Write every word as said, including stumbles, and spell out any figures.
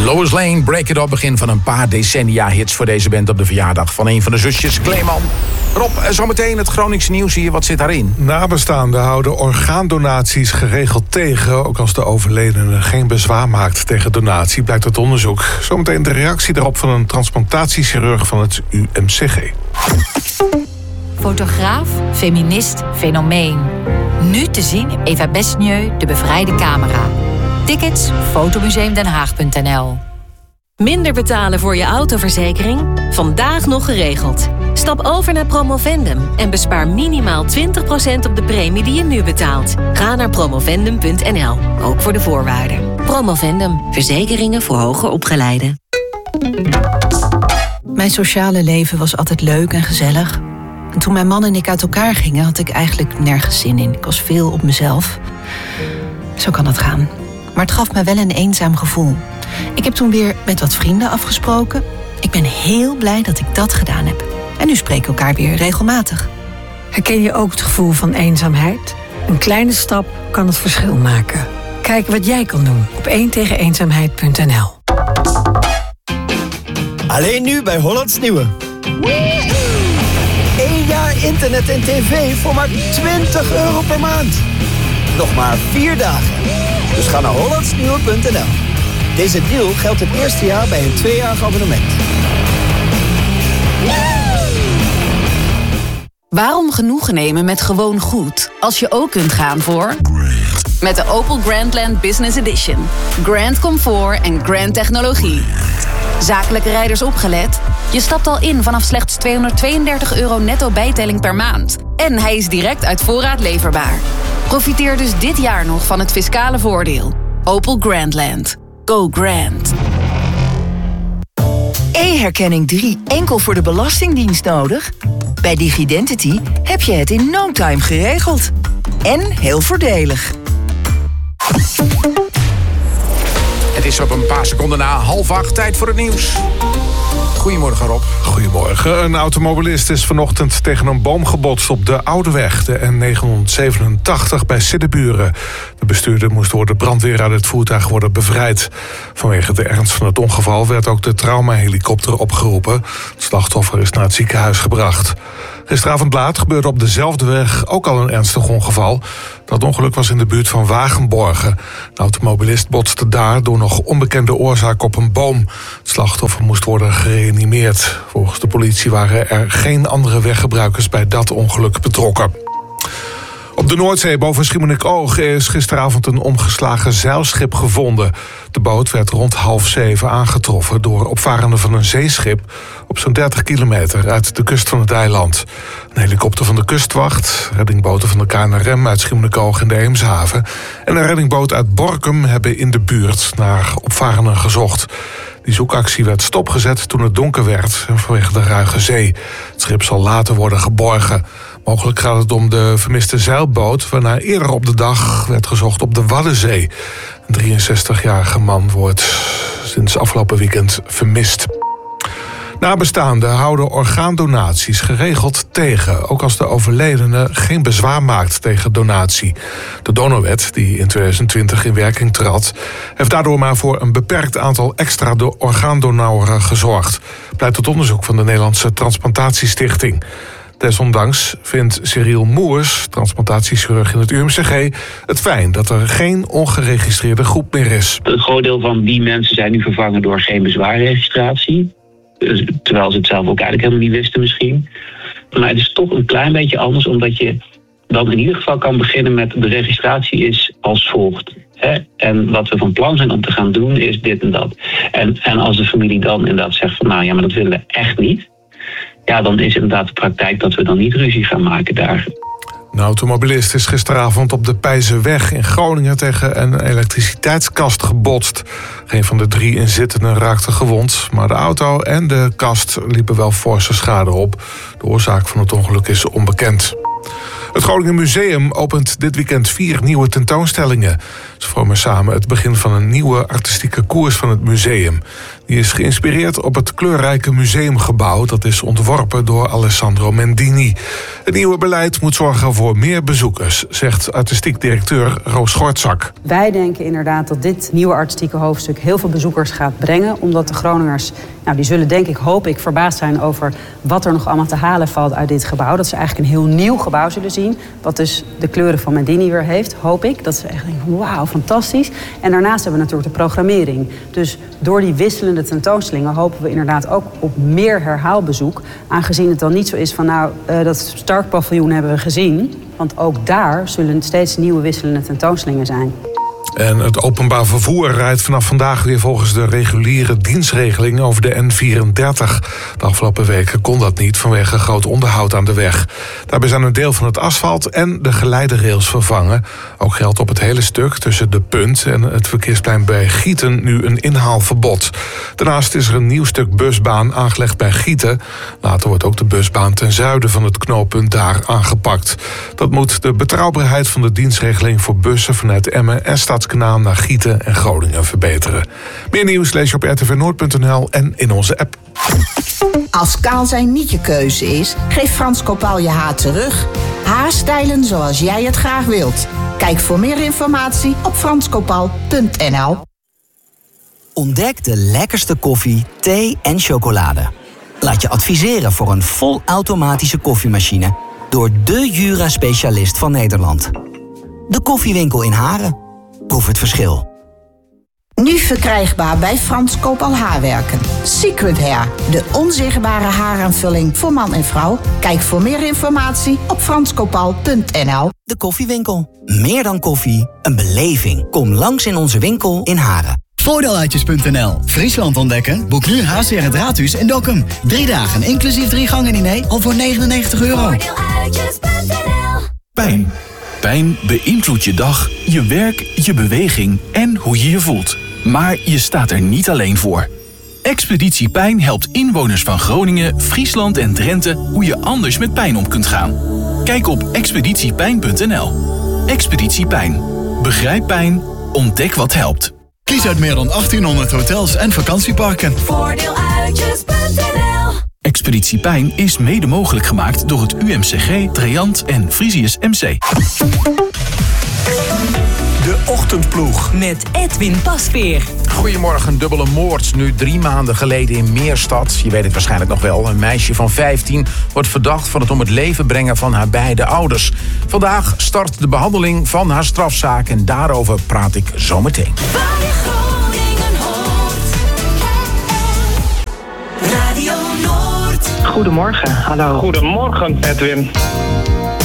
Lois Lane, Break It Up, begin van een paar decennia hits voor deze band op de verjaardag van een van de zusjes, Kleeman. Rob, zometeen het Groningse nieuws hier, wat zit daarin? Nabestaanden houden orgaandonaties geregeld tegen, ook als de overledene geen bezwaar maakt tegen donatie, blijkt uit onderzoek. Zometeen de reactie daarop van een transplantatiechirurg van het U M C G. Fotograaf, feminist, fenomeen. Nu te zien in Eva Besnieu, De Bevrijde Camera. Tickets, fotomuseumdenhaag punt n l. Minder betalen voor je autoverzekering? Vandaag nog geregeld. Stap over naar Promovendum en bespaar minimaal twintig procent op de premie die je nu betaalt. Ga naar promovendum punt n l, ook voor de voorwaarden. Promovendum, verzekeringen voor hoger opgeleiden. Mijn sociale leven was altijd leuk en gezellig. En toen mijn man en ik uit elkaar gingen, had ik eigenlijk nergens zin in. Ik was veel op mezelf. Zo kan het gaan. Maar het gaf me wel een eenzaam gevoel. Ik heb toen weer met wat vrienden afgesproken. Ik ben heel blij dat ik dat gedaan heb. En nu spreken we elkaar weer regelmatig. Herken je ook het gevoel van eenzaamheid? Een kleine stap kan het verschil maken. Kijk wat jij kan doen op één tegen eenzaamheid punt n l. Alleen nu bij Hollands Nieuwe. Eén jaar internet en tv voor maar twintig euro per maand. Nog maar vier dagen. Dus ga naar hollands nieuwe punt n l. Deze deal geldt het eerste jaar bij een tweejarig abonnement. Waarom genoegen nemen met gewoon goed, als je ook kunt gaan voor... Met de Opel Grandland Business Edition. Grand comfort en grand technologie. Zakelijke rijders opgelet? Je stapt al in vanaf slechts tweehonderdtweeëndertig euro netto bijtelling per maand. En hij is direct uit voorraad leverbaar. Profiteer dus dit jaar nog van het fiscale voordeel. Opel Grandland. Go grand. E-herkenning drie enkel voor de Belastingdienst nodig? Bij Digidentity heb je het in no time geregeld. En heel voordelig. Het is op een paar seconden na half acht, tijd voor het nieuws. Goedemorgen, Rob. Goedemorgen. Een automobilist is vanochtend tegen een boom gebotst op de Oudeweg, de N negenhonderdzevenentachtig bij Siddeburen. De bestuurder moest door de brandweer uit het voertuig worden bevrijd. Vanwege de ernst van het ongeval werd ook de traumahelikopter opgeroepen. Het slachtoffer is naar het ziekenhuis gebracht. Gisteravond laat gebeurde op dezelfde weg ook al een ernstig ongeval. Dat ongeluk was in de buurt van Wagenborgen. De automobilist botste daar door nog onbekende oorzaak op een boom. Het slachtoffer moest worden gereanimeerd. Volgens de politie waren er geen andere weggebruikers bij dat ongeluk betrokken. Op de Noordzee boven Schiermonnikoog is gisteravond een omgeslagen zeilschip gevonden. De boot werd rond half zeven aangetroffen door opvarenden van een zeeschip op zo'n dertig kilometer uit de kust van het eiland. Een helikopter van de kustwacht, reddingboten van de K N R M uit Schiermonnikoog in de Eemshaven en een reddingboot uit Borkum hebben in de buurt naar opvarenden gezocht. Die zoekactie werd stopgezet toen het donker werd vanwege de ruige zee. Het schip zal later worden geborgen. Mogelijk gaat het om de vermiste zeilboot, waarna eerder op de dag werd gezocht op de Waddenzee. Een drieënzestigjarige man wordt sinds afgelopen weekend vermist. Nabestaanden houden orgaandonaties geregeld tegen, ook als de overledene geen bezwaar maakt tegen donatie. De donorwet, die in tweeduizend twintig in werking trad, heeft daardoor maar voor een beperkt aantal extra orgaandonoren gezorgd, blijkt uit onderzoek van de Nederlandse Transplantatiestichting. Desondanks vindt Cyril Moers, transplantatiechirurg in het U M C G, het fijn dat er geen ongeregistreerde groep meer is. Een groot deel van die mensen zijn nu vervangen door geen bezwaarregistratie. Terwijl ze het zelf ook eigenlijk helemaal niet wisten misschien. Maar het is toch een klein beetje anders, omdat je dan in ieder geval kan beginnen met de registratie is als volgt. Hè? En wat we van plan zijn om te gaan doen is dit en dat. En, en als de familie dan inderdaad zegt van nou ja, maar dat willen we echt niet. Ja, dan is inderdaad de praktijk dat we dan niet ruzie gaan maken daar. Een automobilist is gisteravond op de Peizerweg in Groningen tegen een elektriciteitskast gebotst. Geen van de drie inzittenden raakte gewond, maar de auto en de kast liepen wel forse schade op. De oorzaak van het ongeluk is onbekend. Het Groningen Museum opent dit weekend vier nieuwe tentoonstellingen. Ze vormen samen het begin van een nieuwe artistieke koers van het museum. Die Die is geïnspireerd op het kleurrijke museumgebouw. Dat is ontworpen door Alessandro Mendini. Het nieuwe beleid moet zorgen voor meer bezoekers, zegt artistiek directeur Roos Schortzak. Wij denken inderdaad dat dit nieuwe artistieke hoofdstuk heel veel bezoekers gaat brengen. Omdat de Groningers, nou, die zullen denk ik, hoop ik, verbaasd zijn over wat er nog allemaal te halen valt uit dit gebouw. Dat ze eigenlijk een heel nieuw gebouw zullen zien. Wat dus de kleuren van Mendini weer heeft, hoop ik. Dat ze echt denken, wauw, fantastisch. En daarnaast hebben we natuurlijk de programmering. Dus door die wisselende tentoonstellingen hopen we inderdaad ook op meer herhaalbezoek. Aangezien het dan niet zo is van, nou, uh, dat Starkpaviljoen hebben we gezien. Want ook daar zullen steeds nieuwe wisselende tentoonstellingen zijn. En het openbaar vervoer rijdt vanaf vandaag weer volgens de reguliere dienstregeling over de N vierendertig. De afgelopen weken kon dat niet vanwege groot onderhoud aan de weg. Daarbij zijn een deel van het asfalt en de geleiderails vervangen. Ook geldt op het hele stuk tussen de Punt en het verkeersplein bij Gieten nu een inhaalverbod. Daarnaast is er een nieuw stuk busbaan aangelegd bij Gieten. Later wordt ook de busbaan ten zuiden van het knooppunt daar aangepakt. Dat moet de betrouwbaarheid van de dienstregeling voor bussen vanuit Emmen en Stadskanaal naar Gieten en Groningen verbeteren. Meer nieuws lees je op r t v noord punt n l en in onze app. Als kaal zijn niet je keuze is, geef Frans Kopaal je haar terug. Haarstijlen zoals jij het graag wilt. Kijk voor meer informatie op frans kopaal punt n l. Ontdek de lekkerste koffie, thee en chocolade. Laat je adviseren voor een volautomatische koffiemachine door de Jura-specialist van Nederland. De Koffiewinkel in Haren. Proef het verschil. Nu verkrijgbaar bij Frans Kopaal Haarwerken. Secret Hair, de onzichtbare haaraanvulling voor man en vrouw. Kijk voor meer informatie op frans kopaal punt n l. De Koffiewinkel. Meer dan koffie, een beleving. Kom langs in onze winkel in Haren. Voordeeluitjes punt n l. Friesland ontdekken? Boek nu H C R het Raadhuis in Dokkum. Drie dagen, inclusief drie gangen diner, al voor negenennegentig euro. Voordeeluitjes punt n l. Pijn. Pijn beïnvloedt je dag, je werk, je beweging en hoe je je voelt. Maar je staat er niet alleen voor. Expeditie Pijn helpt inwoners van Groningen, Friesland en Drenthe hoe je anders met pijn om kunt gaan. Kijk op expeditie pijn punt n l. Expeditie Pijn. Begrijp pijn, ontdek wat helpt. Kies uit meer dan achttienhonderd hotels en vakantieparken. Voordeeluitjes punt n l. Expeditie Pijn is mede mogelijk gemaakt door het U M C G, Treant en Frisius M C. De Ochtendploeg. Met Edwin Pasveer. Goedemorgen, dubbele moord. Nu drie maanden geleden in Meerstad. Je weet het waarschijnlijk nog wel. Een meisje van vijftien wordt verdacht van het om het leven brengen van haar beide ouders. Vandaag start de behandeling van haar strafzaak. En daarover praat ik zo meteen. Goedemorgen, hallo. Goedemorgen, Edwin.